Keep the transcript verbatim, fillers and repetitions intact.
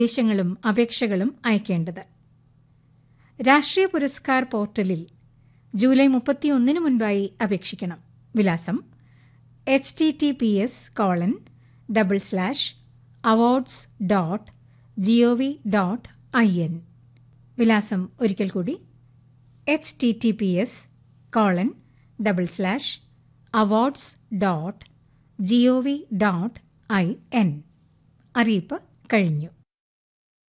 നിർദ്ദേശങ്ങളും അപേക്ഷകളും അയക്കേണ്ടത്. രാഷ്ട്രീയ പുരസ്കാർ പോർട്ടലിൽ ജൂലൈ മുപ്പത്തിയൊന്നിന് മുൻപായി അപേക്ഷിക്കണം. വിലാസം H T T P S colon double slash awards dot G O V dot I N. വിലാസം ഒരിക്കൽ കൂടി H T T P S colon double slash awards dot G O V dot I N. അറിയിപ്പ് കഴിഞ്ഞു.